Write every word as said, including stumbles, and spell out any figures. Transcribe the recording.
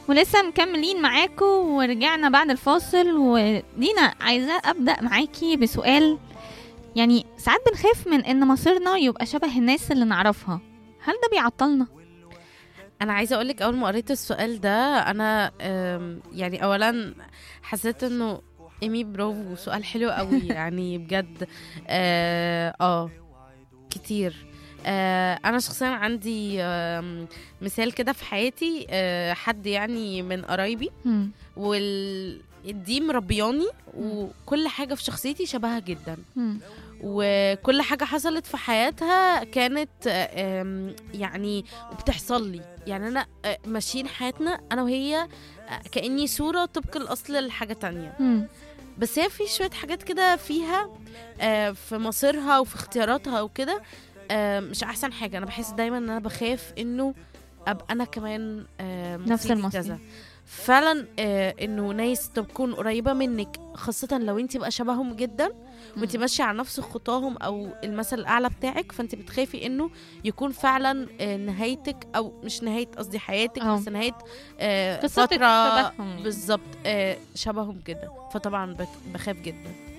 ولسه مكملين معاكم ورجعنا بعد الفاصل. ودينا عايزة أبدأ معاكي بسؤال. يعني ساعات بنخاف من إن مصيرنا يبقى شبه الناس اللي نعرفها، هل ده بيعطلنا؟ انا عايزه اقولك اول ما قريت السؤال ده انا أم، يعني اولا حسيت انه ايمي برافو، سؤال حلو قوي يعني بجد. اه, آه كتير. آه انا شخصيا عندي آم، مثال كده في حياتي، آه حد يعني من قرايبي، مم. وال دي مربياني، مم. وكل حاجه في شخصيتي شبهها جدا، مم. وكل حاجة حصلت في حياتها كانت آم، يعني وبتحصل لي. يعني أنا آه، ماشيين حياتنا أنا وهي آه، كأني صورة طبق الأصل لحاجة تانية. مم. بس هي في شوية حاجات كده فيها آه، في مصيرها وفي اختياراتها وكده آه، مش أحسن حاجة. أنا بحس دايما أن أنا بخاف إنه أبقى أنا كمان آه، نفس مصيري المصير. كذا. فعلا آه، انه ناس تكون قريبه منك، خاصه لو انت بقى شبههم جدا وانت مم. ماشيه على نفس خطاهم او المثل الاعلى بتاعك، فانت بتخافي انه يكون فعلا آه، نهايتك، او مش نهايه قصدي حياتك، أه. بس نهايه آه، قصتك فتره شبههم يعني. بالظبط آه، شبههم كده. فطبعا بت- بخاف جدا.